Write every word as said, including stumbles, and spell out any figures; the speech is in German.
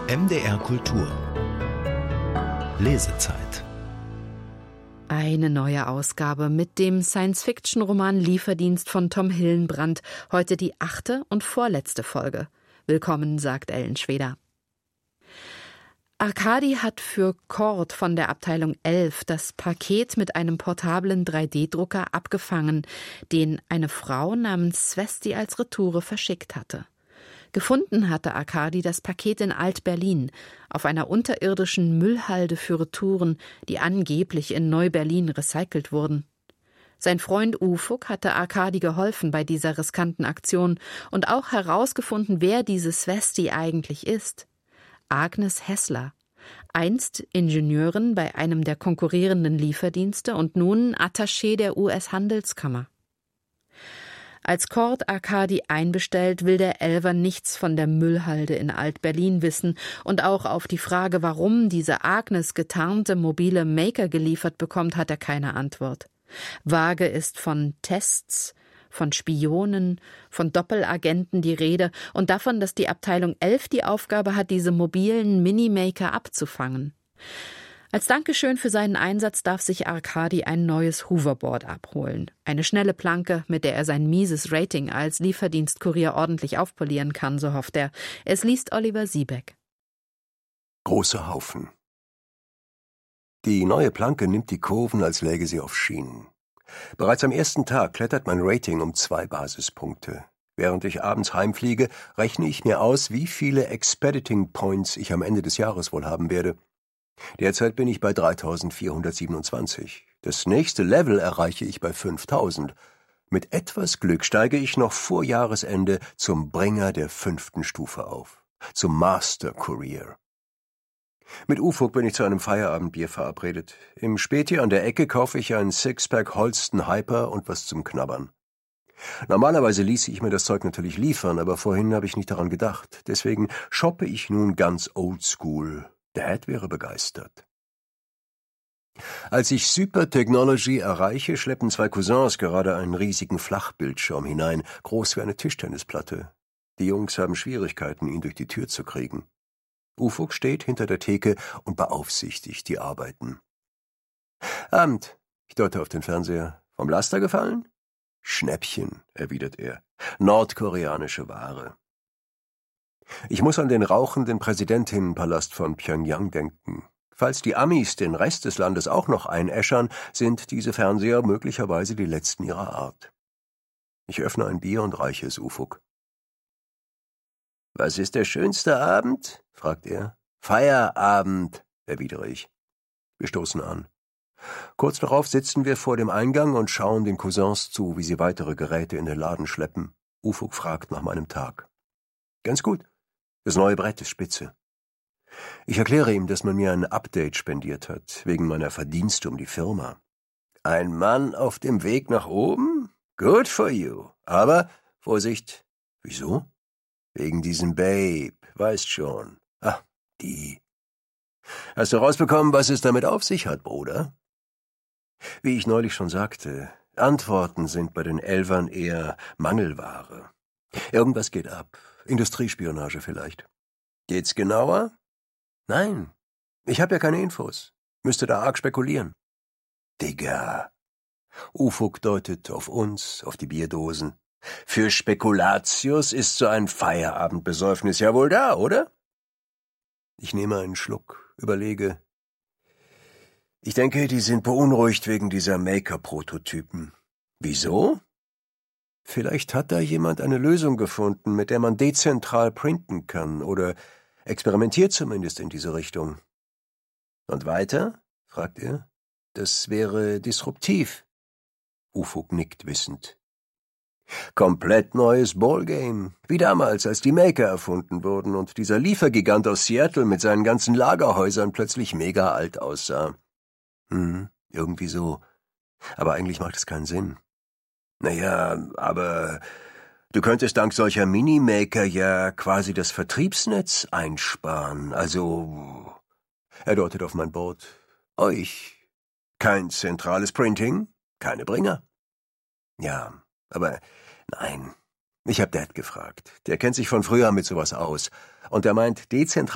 M D R Kultur Lesezeit. Eine neue Ausgabe mit dem Science-Fiction-Roman Lieferdienst von Tom Hillenbrand. Heute die achte und vorletzte Folge. Willkommen, sagt Ellen Schweder. Arkadi hat für Cord von der Abteilung elf das Paket mit einem portablen drei D Drucker abgefangen, den eine Frau namens Svesti als Retoure verschickt hatte. Gefunden hatte Arkadi das Paket in Alt-Berlin, auf einer unterirdischen Müllhalde für Retouren, die angeblich in Neu-Berlin recycelt wurden. Sein Freund Ufuk hatte Arkadi geholfen bei dieser riskanten Aktion und auch herausgefunden, wer diese Svesti eigentlich ist. Agnes Hessler, einst Ingenieurin bei einem der konkurrierenden Lieferdienste und nun Attaché der U S-Handelskammer. Als Cord Arkadi einbestellt, will der Elfer nichts von der Müllhalde in Alt-Berlin wissen und auch auf die Frage, warum diese Agnes getarnte mobile Maker geliefert bekommt, hat er keine Antwort. Vage ist von Tests, von Spionen, von Doppelagenten die Rede und davon, dass die Abteilung elf die Aufgabe hat, diese mobilen Minimaker abzufangen. Als Dankeschön für seinen Einsatz darf sich Arkadi ein neues Hoverboard abholen. Eine schnelle Planke, mit der er sein mieses Rating als Lieferdienstkurier ordentlich aufpolieren kann, so hofft er. Es liest Oliver Siebeck. Großer Haufen. Die neue Planke nimmt die Kurven, als läge sie auf Schienen. Bereits am ersten Tag klettert mein Rating um zwei Basispunkte. Während ich abends heimfliege, rechne ich mir aus, wie viele Expediting Points ich am Ende des Jahres wohl haben werde. Derzeit bin ich bei dreitausendvierhundertsiebenundzwanzig. Das nächste Level erreiche ich bei fünftausend. Mit etwas Glück steige ich noch vor Jahresende zum Bringer der fünften Stufe auf, zum Master Courier. Mit Ufuk bin ich zu einem Feierabendbier verabredet. Im Späti an der Ecke kaufe ich ein Sixpack Holston Hyper und was zum Knabbern. Normalerweise ließe ich mir das Zeug natürlich liefern, aber vorhin habe ich nicht daran gedacht. Deswegen shoppe ich nun ganz oldschool. Dad wäre begeistert. Als ich Super Technology erreiche, schleppen zwei Cousins gerade einen riesigen Flachbildschirm hinein, groß wie eine Tischtennisplatte. Die Jungs haben Schwierigkeiten, ihn durch die Tür zu kriegen. Ufuk steht hinter der Theke und beaufsichtigt die Arbeiten. Abend, ich deute auf den Fernseher. Vom Laster gefallen? Schnäppchen, erwidert er. Nordkoreanische Ware. Ich muss an den rauchenden Präsidentinnenpalast von Pyongyang denken. Falls die Amis den Rest des Landes auch noch einäschern, sind diese Fernseher möglicherweise die letzten ihrer Art. Ich öffne ein Bier und reiche es Ufuk. »Was ist der schönste Abend?« fragt er. »Feierabend«, erwidere ich. Wir stoßen an. Kurz darauf sitzen wir vor dem Eingang und schauen den Cousins zu, wie sie weitere Geräte in den Laden schleppen. Ufuk fragt nach meinem Tag. »Ganz gut. Das neue Brett ist spitze.« Ich erkläre ihm, dass man mir ein Update spendiert hat, wegen meiner Verdienste um die Firma. »Ein Mann auf dem Weg nach oben? Good for you. Aber, Vorsicht.« »Wieso?« »Wegen diesem Babe, weißt schon. Ah, die. Hast du rausbekommen, was es damit auf sich hat, Bruder?« Wie ich neulich schon sagte, Antworten sind bei den Elfern eher Mangelware. Irgendwas geht ab. Industriespionage vielleicht. Geht's genauer? Nein. Ich habe ja keine Infos. Müsste da arg spekulieren. Digga. Ufuk deutet auf uns, auf die Bierdosen. Für Spekulatius ist so ein Feierabendbesäufnis ja wohl da, oder? Ich nehme einen Schluck, überlege. Ich denke, die sind beunruhigt wegen dieser Maker-Prototypen. Wieso? Vielleicht hat da jemand eine Lösung gefunden, mit der man dezentral printen kann, oder experimentiert zumindest in diese Richtung. Und weiter? Fragt er. Das wäre disruptiv. Ufuk nickt wissend. Komplett neues Ballgame, wie damals, als die Maker erfunden wurden und dieser Liefergigant aus Seattle mit seinen ganzen Lagerhäusern plötzlich mega alt aussah. Hm, irgendwie so. Aber eigentlich macht es keinen Sinn. Naja, aber du könntest dank solcher Minimaker ja quasi das Vertriebsnetz einsparen, also... Er deutet auf mein Board. Euch. Kein zentrales Printing, keine Bringer. Ja, aber nein. Ich hab Dad gefragt. Der kennt sich von früher mit sowas aus. Und er meint, dezentral